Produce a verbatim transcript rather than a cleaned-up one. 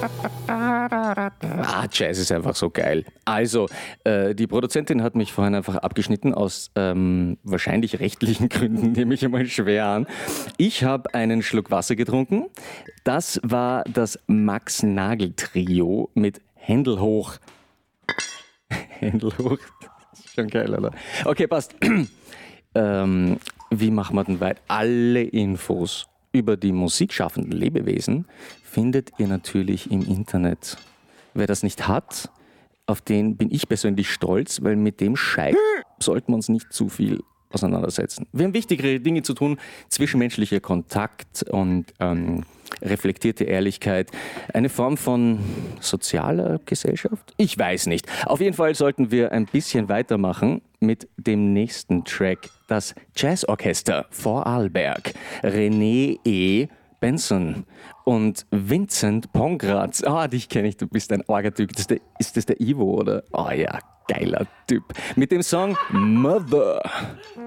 Ah, Jazz ist einfach so geil. Also, äh, die Produzentin hat mich vorhin einfach abgeschnitten aus ähm, wahrscheinlich rechtlichen Gründen, nehme ich einmal schwer an. Ich habe einen Schluck Wasser getrunken. Das war das Max-Nagel-Trio mit Händel hoch. Händel hoch. Das ist schon geil, oder? Okay, passt. ähm, wie machen wir denn weiter? Alle Infos über die musikschaffenden Lebewesen findet ihr natürlich im Internet. Wer das nicht hat, auf den bin ich persönlich stolz, weil mit dem Scheiß sollten wir uns nicht zu viel auseinandersetzen. Wir haben wichtigere Dinge zu tun, zwischenmenschlicher Kontakt und ähm, reflektierte Ehrlichkeit. Eine Form von sozialer Gesellschaft? Ich weiß nicht. Auf jeden Fall sollten wir ein bisschen weitermachen mit dem nächsten Track. Das Jazzorchester Vorarlberg. René E. Benson und Vincent Pongratz. Ah, dich kenne ich, du bist ein Orga-Typ. Ist, ist das der Ivo, oder? Oh ja, geiler Typ. Mit dem Song Mother.